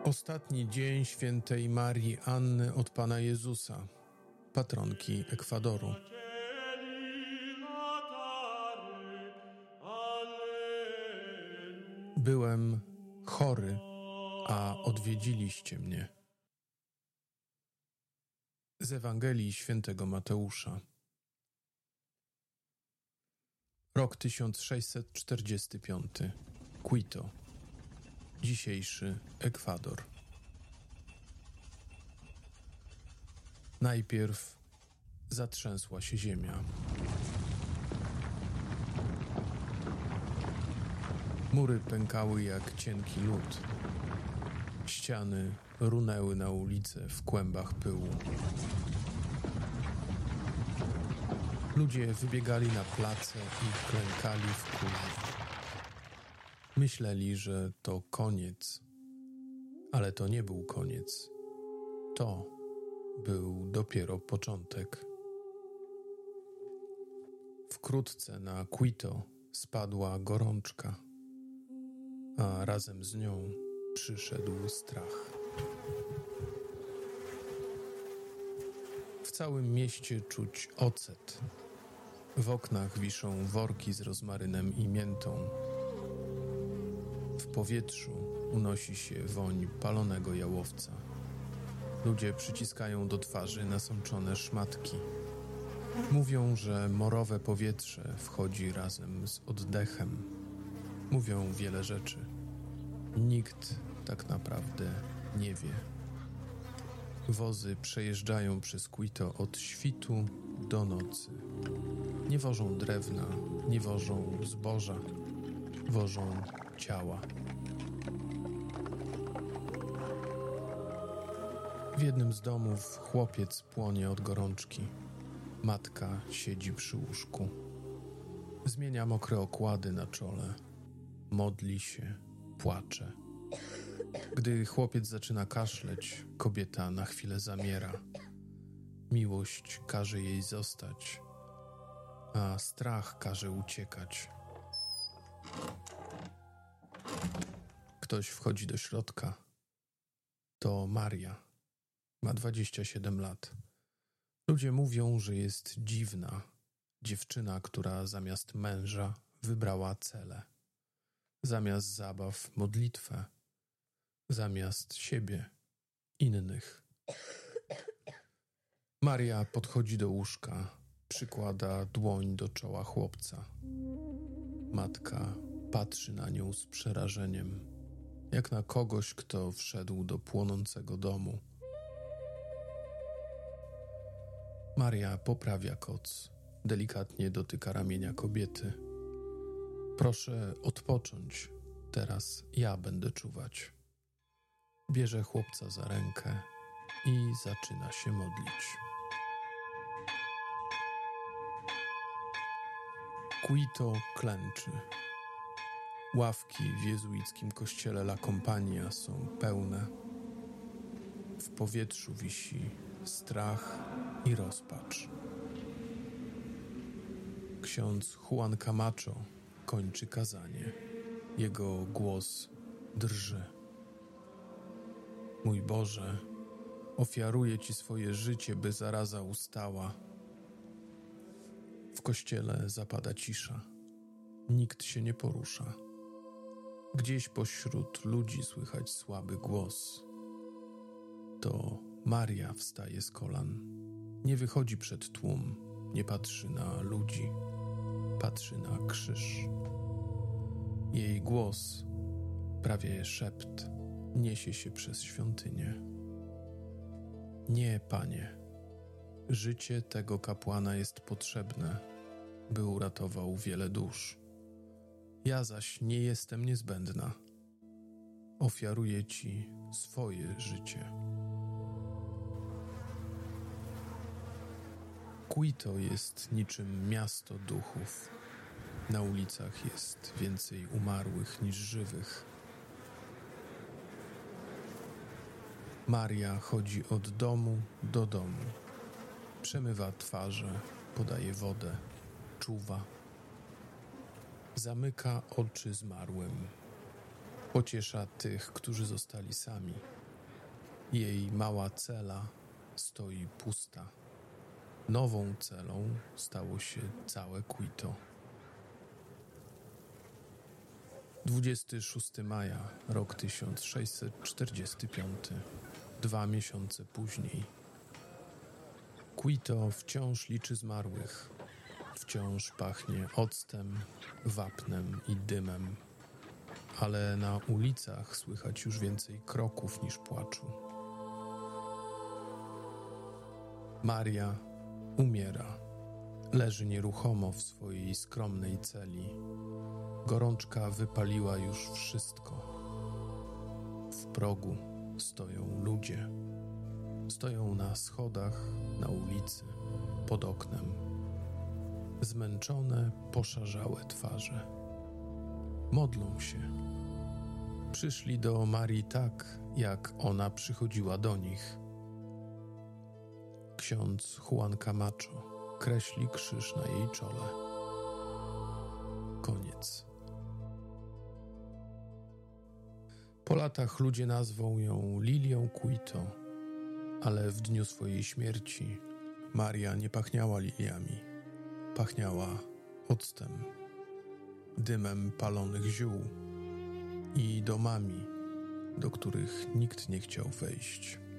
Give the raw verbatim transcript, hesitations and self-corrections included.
Ostatni dzień świętej Marii Anny od Pana Jezusa, patronki Ekwadoru. Byłem chory, a odwiedziliście mnie. Z Ewangelii świętego Mateusza. Rok tysiąc sześćset czterdziesty piąty. Quito. Dzisiejszy Ekwador. Najpierw zatrzęsła się ziemia. Mury pękały jak cienki lód. Ściany runęły na ulice w kłębach pyłu. Ludzie wybiegali na place i klękali w kurzu. Myśleli, że to koniec, ale to nie był koniec. To był dopiero początek. Wkrótce na Quito spadła gorączka, a razem z nią przyszedł strach. W całym mieście czuć ocet. W oknach wiszą worki z rozmarynem i miętą. W powietrzu unosi się woń palonego jałowca. Ludzie przyciskają do twarzy nasączone szmatki. Mówią, że morowe powietrze wchodzi razem z oddechem. Mówią wiele rzeczy. Nikt tak naprawdę nie wie. Wozy przejeżdżają przez Quito od świtu do nocy. Nie wożą drewna, nie wożą zboża, wożą ciała. W jednym z domów chłopiec płonie od gorączki. Matka siedzi przy łóżku. Zmienia mokre okłady na czole. Modli się, płacze. Gdy chłopiec zaczyna kaszleć, kobieta na chwilę zamiera. Miłość każe jej zostać, a strach każe uciekać. Ktoś wchodzi do środka. To Maria. Ma dwadzieścia siedem lat. Ludzie mówią, że jest dziwna. Dziewczyna, która zamiast męża wybrała celę. Zamiast zabaw modlitwę. Zamiast siebie innych. Maria podchodzi do łóżka. Przykłada dłoń do czoła chłopca. Matka patrzy na nią z przerażeniem, jak na kogoś, kto wszedł do płonącego domu. Maria poprawia koc, delikatnie dotyka ramienia kobiety. Proszę odpocząć, teraz ja będę czuwać. Bierze chłopca za rękę i zaczyna się modlić. Quito klęczy. Ławki w jezuickim kościele La Compañía są pełne. W powietrzu wisi strach i rozpacz. Ksiądz Juan Camacho kończy kazanie. Jego głos drży. Mój Boże, ofiaruję Ci swoje życie, by zaraza ustała. W kościele zapada cisza. Nikt się nie porusza. Gdzieś pośród ludzi słychać słaby głos. To Maria wstaje z kolan. Nie wychodzi przed tłum, nie patrzy na ludzi. Patrzy na krzyż. Jej głos, prawie szept, niesie się przez świątynię. Nie, Panie, życie tego kapłana jest potrzebne, by uratował wiele dusz. Ja zaś nie jestem niezbędna. Ofiaruję Ci swoje życie. Quito jest niczym miasto duchów. Na ulicach jest więcej umarłych niż żywych. Maria chodzi od domu do domu. Przemywa twarze, podaje wodę, czuwa. Zamyka oczy zmarłym. Pociesza tych, którzy zostali sami. Jej mała cela stoi pusta. Nową celą stało się całe Quito. dwudziestego szóstego maja, rok tysiąc sześćset czterdziesty piąty. Dwa miesiące później. Quito wciąż liczy zmarłych. Wciąż pachnie octem, wapnem i dymem. Ale na ulicach słychać już więcej kroków niż płaczu. Maria umiera. Leży nieruchomo w swojej skromnej celi. Gorączka wypaliła już wszystko. W progu stoją ludzie. Stoją na schodach, na ulicy, pod oknem. Zmęczone, poszarzałe twarze. Modlą się. Przyszli do Marii tak, jak ona przychodziła do nich. Ksiądz Juan Camacho kreśli krzyż na jej czole. Koniec. Po latach ludzie nazwą ją Lilią Quito, ale w dniu swojej śmierci Maria nie pachniała liliami. Pachniała octem, dymem palonych ziół i domami, do których nikt nie chciał wejść.